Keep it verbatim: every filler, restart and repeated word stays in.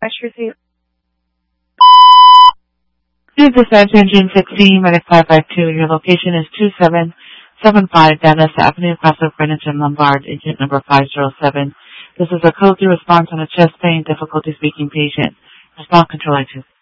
dispatch receipt. Please dispatch engine sixteen, medic five five two. Your location is two seven seven five Dallas Avenue, across of Greenwich and Lombard, agent number five zero seven. This is a code three response on a chest pain, difficulty speaking patient. Response control agent.